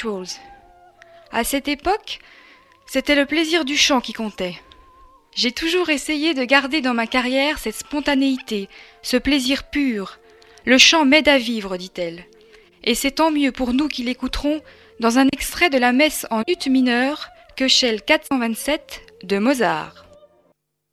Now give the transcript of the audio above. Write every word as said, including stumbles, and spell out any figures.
Rituals. À cette époque, c'était le plaisir du chant qui comptait. J'ai toujours essayé de garder dans ma carrière cette spontanéité, ce plaisir pur. Le chant m'aide à vivre, dit-elle. Et c'est tant mieux pour nous qui l'écouterons dans un extrait de la messe en ut mineur, Köchel quatre cent vingt-sept de Mozart.